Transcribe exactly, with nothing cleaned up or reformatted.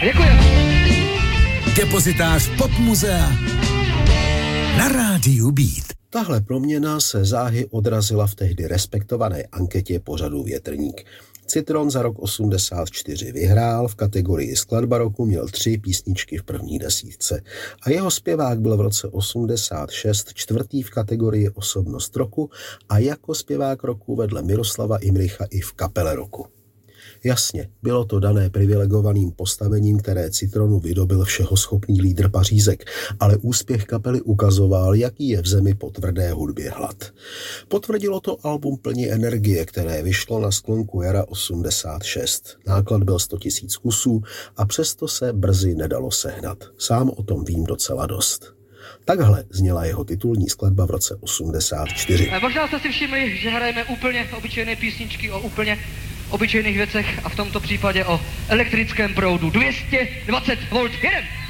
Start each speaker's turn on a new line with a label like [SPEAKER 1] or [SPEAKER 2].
[SPEAKER 1] Děkuji.
[SPEAKER 2] Depozitář Pop Muzea na rádiu Beat.
[SPEAKER 3] Tahle proměna se záhy odrazila v tehdy respektované anketě pořadu Větrník. Citron za rok osmdesát čtyři vyhrál, v kategorii skladba roku měl tři písničky v první desítce a jeho zpěvák byl v roce osmdesát šest čtvrtý v kategorii osobnost roku a jako zpěvák roku vedle Miroslava Imricha i v kapele roku. Jasně, bylo to dané privilegovaným postavením, které Citronu vydobil všehoschopný lídr Pařízek, ale úspěch kapely ukazoval, jaký je v zemi po tvrdé hudbě hlad. Potvrdilo to album Plní energie, které vyšlo na sklonku jara osmdesát šest. Náklad byl sto tisíc kusů a přesto se brzy nedalo sehnat. Sám o tom vím docela dost. Takhle zněla jeho titulní skladba v roce osmdesát čtyři.
[SPEAKER 1] Možná jste si všimli, že hrajeme úplně obyčejné písničky o úplně obyčejných věcech a v tomto případě o elektrickém proudu. dvě stě dvacet volt jeden.